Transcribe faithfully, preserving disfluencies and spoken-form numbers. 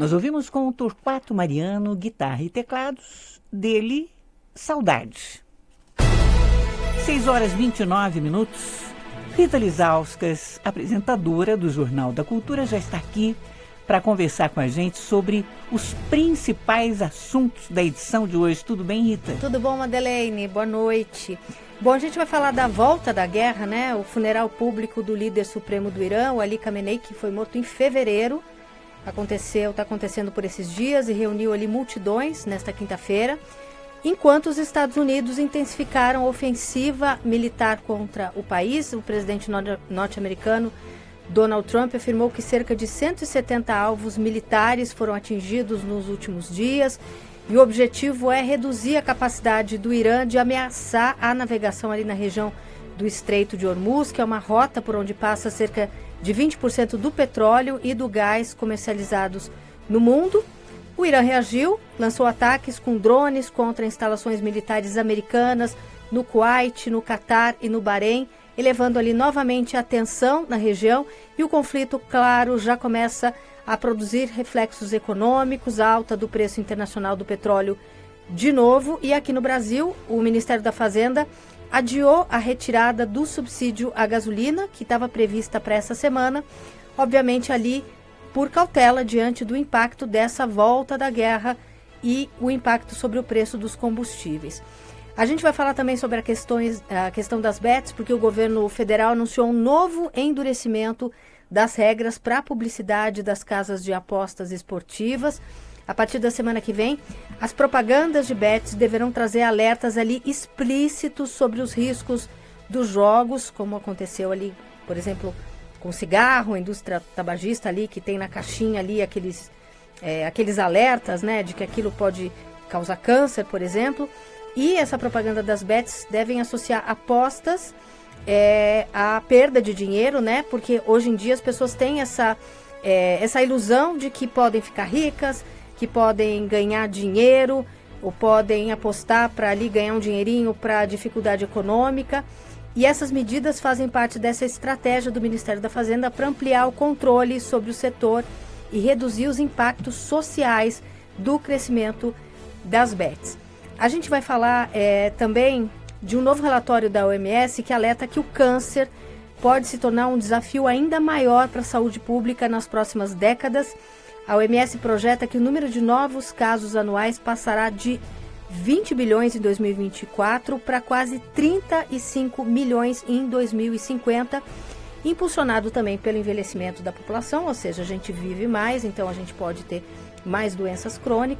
Nós ouvimos com o Torquato Mariano, guitarra e teclados, dele, Saudade. seis horas e vinte e nove minutos. Rita Lizauskas, apresentadora do Jornal da Cultura, já está aqui para conversar com a gente sobre os principais assuntos da edição de hoje. Tudo bem, Rita? Tudo bom, Madeleine? Boa noite. Bom, a gente vai falar da volta da guerra, né? O funeral público do líder supremo do Irã, o Ali Khamenei, que foi morto em fevereiro. Aconteceu, está acontecendo por esses dias e reuniu ali multidões nesta quinta-feira, enquanto os Estados Unidos intensificaram a ofensiva militar contra o país. O presidente norte-americano Donald Trump afirmou que cerca de cento e setenta alvos militares foram atingidos nos últimos dias e o objetivo é reduzir a capacidade do Irã de ameaçar a navegação ali na região do Estreito de Hormuz, que é uma rota por onde passa cerca de vinte por cento do petróleo e do gás comercializados no mundo. O Irã reagiu, lançou ataques com drones contra instalações militares americanas no Kuwait, no Catar e no Bahrein, elevando ali novamente a tensão na região, e o conflito, claro, já começa a produzir reflexos econômicos, alta do preço internacional do petróleo de novo. E aqui no Brasil, o Ministério da Fazenda adiou a retirada do subsídio à gasolina, que estava prevista para essa semana, obviamente ali por cautela diante do impacto dessa volta da guerra e o impacto sobre o preço dos combustíveis. A gente vai falar também sobre a, questões, a questão das bets, porque o governo federal anunciou um novo endurecimento das regras para a publicidade das casas de apostas esportivas. A partir da semana que vem, as propagandas de bets deverão trazer alertas ali explícitos sobre os riscos dos jogos, como aconteceu ali, por exemplo, com cigarro, a indústria tabagista ali, que tem na caixinha ali aqueles, é, aqueles alertas, né, de que aquilo pode causar câncer, por exemplo. E essa propaganda das bets devem associar apostas é, à perda de dinheiro, né, porque hoje em dia as pessoas têm essa, é, essa ilusão de que podem ficar ricas, que podem ganhar dinheiro ou podem apostar para ali ganhar um dinheirinho para dificuldade econômica. E essas medidas fazem parte dessa estratégia do Ministério da Fazenda para ampliar o controle sobre o setor e reduzir os impactos sociais do crescimento das bets. A gente vai falar é, também de um novo relatório da O M S que alerta que o câncer pode se tornar um desafio ainda maior para a saúde pública nas próximas décadas. A O M S projeta que o número de novos casos anuais passará de vinte bilhões em dois mil e vinte e quatro para quase trinta e cinco milhões em dois mil e cinquenta, impulsionado também pelo envelhecimento da população, ou seja, a gente vive mais, então a gente pode ter mais doenças crônicas.